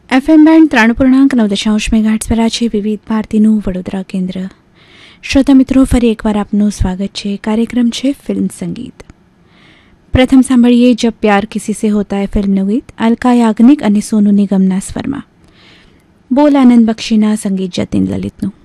FM band 3.9 megahertz પર છે વિવિધ ભારતીનું વડોદરા કેન્દ્ર. શ્રોતા મિત્રો, ફરી એકવાર આપનું સ્વાગત છે. કાર્યક્રમ છે ફિલ્મ સંગીત. પ્રથમ સાંભળીએ જબ પ્યાર કિસી સે હોતા હૈ ફિલ્મનું ગીત અલકા યાજ્ઞિક અને સોનુ નિગમના સ્વરમાં. બોલ આનંદ બક્ષીના સંગીત જતીન લલિતનું.